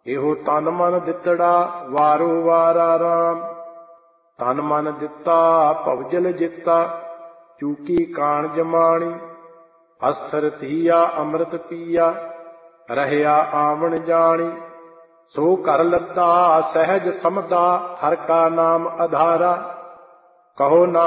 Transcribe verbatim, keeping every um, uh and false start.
ਇਹੋ ਤਨ ਮਨ ਦਿੱਤੜਾ ਵਾਰੋ ਵਾਰਾ ਰਾਮ। ਤਨ ਮਨ ਦਿੱਤਾ ਭਵਜਲ ਜਿੱਤਾ ਚੂਕੀ ਕਾਣ ਜਮਾਣੀ। ਅਸਥਰ ਥੀਆ ਅੰਮ੍ਰਿਤ ਪੀਆ ਰਹਿਆ ਆਵਣ ਜਾਣੀ। ਸੋ ਘਰ ਲੱਦਾ ਸਹਿਜ ਸਮਦਾ ਹਰਿ ਕਾ ਨਾਮ ਆਧਾਰਾ। ਕਹੋ ਨਾ